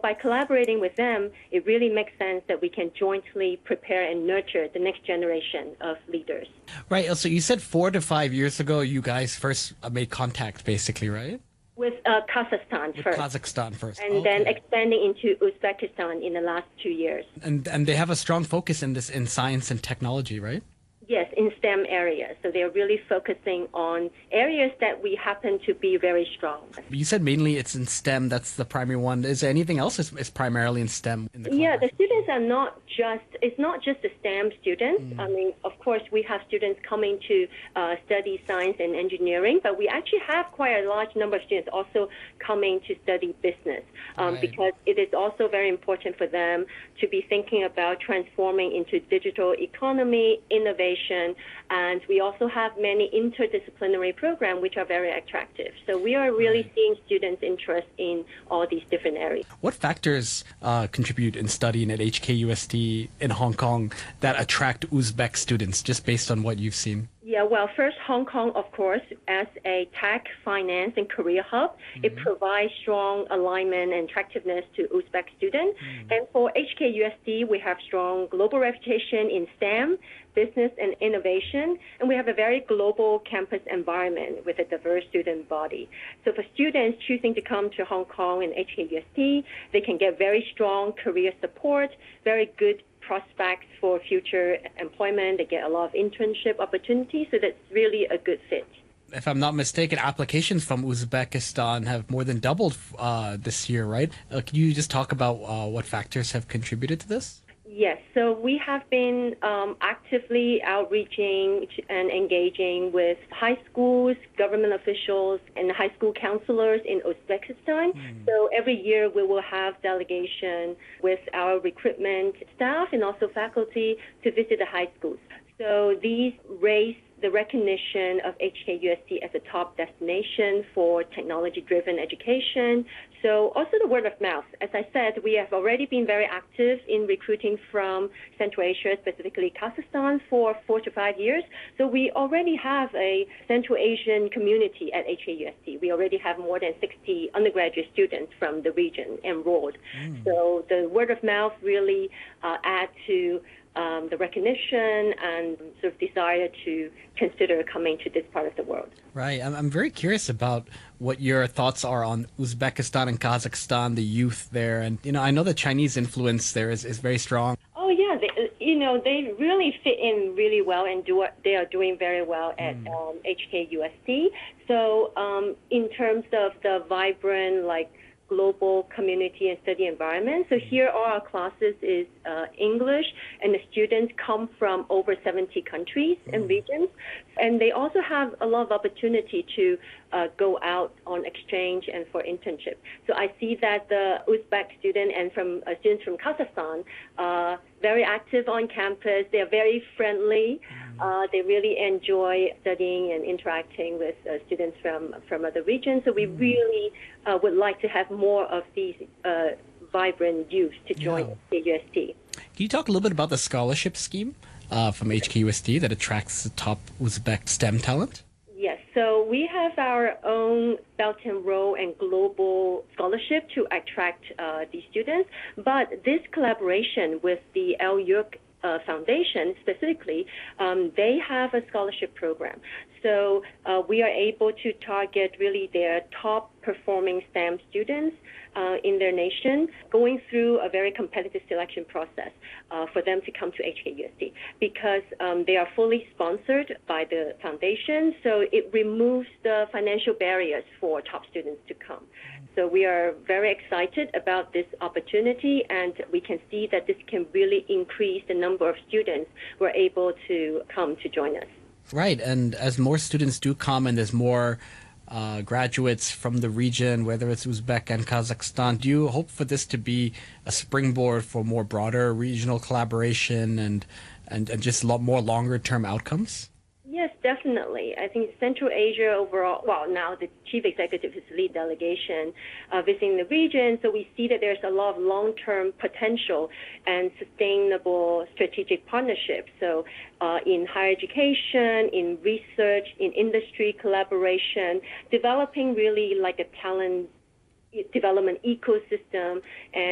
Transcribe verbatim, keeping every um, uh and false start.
by collaborating with them, it really makes sense that we can jointly prepare and nurture the next generation of leaders. Right. So you said four to five years ago, you guys first uh, made contact, basically, right? With uh, Kazakhstan With first, Kazakhstan first. and then Okay. expanding into Uzbekistan in the last two years. And and they have a strong focus in this in science and technology, right? Yes, in STEM areas. So they're really focusing on areas that we happen to be very strong. You said mainly it's in STEM. That's the primary one. Is there anything else? Is is primarily in STEM in the Yeah, the collaboration? students are not just, it's not just the STEM students. I mean, of course, we have students coming to uh, study science and engineering, but we actually have quite a large number of students also coming to study business um, Right. because it is also very important for them to be thinking about transforming into digital economy, innovation, and we also have many interdisciplinary programs which are very attractive. So we are really Right. seeing students' interest in all these different areas. What factors uh, contribute in studying at H K U S T in Hong Kong that attract Uzbek students, just based on what you've seen? Yeah, well, first, Hong Kong, of course, as a tech, finance, and career hub, it provides strong alignment and attractiveness to Uzbek students. And for H K U S T, we have strong global reputation in STEM, business, and innovation, and we have a very global campus environment with a diverse student body. So for students choosing to come to Hong Kong and H K U S T, they can get very strong career support, very good prospects for future employment. They get a lot of internship opportunities, so that's really a good fit. If I'm not mistaken, applications from Uzbekistan have more than doubled uh, this year, right? Uh, can you just talk about uh, what factors have contributed to this? Yes, so we have been um, actively outreaching and engaging with high schools, government officials, and high school counselors in Uzbekistan. So every year we will have delegation with our recruitment staff and also faculty to visit the high schools. So these raise the recognition of H K U S T as a top destination for technology-driven education. So also the word of mouth. As I said, we have already been very active in recruiting from Central Asia, specifically Kazakhstan, for four to five years. So we already have a Central Asian community at H K U S T. We already have more than sixty undergraduate students from the region enrolled. So the word of mouth really uh, add to Um, the recognition and sort of desire to consider coming to this part of the world. Right. I'm, I'm very curious about what your thoughts are on Uzbekistan and Kazakhstan, the youth there. And, you know, I know the Chinese influence there is, is very strong. Oh yeah, they, you know they really fit in really well and do they are doing very well at um, H K U S T. So um, in terms of the vibrant like global community and study environment. So here all our classes is uh, English, and the students come from over seventy countries and regions. And they also have a lot of opportunity to uh, go out on exchange and for internship. So I see that the Uzbek student and from uh, students from Kazakhstan are very active on campus. They are very friendly. Uh, they really enjoy studying and interacting with uh, students from, from other regions. So we really uh, would like to have more of these uh, vibrant youth to join Yeah. the U S T. Can you talk a little bit about the scholarship scheme uh, from H K U S T that attracts the top Uzbek STEM talent? Yes, so we have our own Belt and Road and global scholarship to attract uh, these students, but this collaboration with the Al Yurk uh, Foundation specifically, um, they have a scholarship program. So uh, we are able to target really their top performing STEM students uh, in their nation, going through a very competitive selection process uh, for them to come to H K U S T because um, they are fully sponsored by the foundation. So it removes the financial barriers for top students to come. So we are very excited about this opportunity, and we can see that this can really increase the number of students who are able to come to join us. Right. And as more students do come and there's more uh, graduates from the region, whether it's Uzbek and Kazakhstan, do you hope for this to be a springboard for more broader regional collaboration and, and, and just a lot more longer term outcomes? Yes, definitely. I think Central Asia overall, well, now the chief executive is lead delegation uh, visiting the region, so we see that there's a lot of long-term potential and sustainable strategic partnerships. So uh, in higher education, in research, in industry collaboration, developing really like a talent development ecosystem and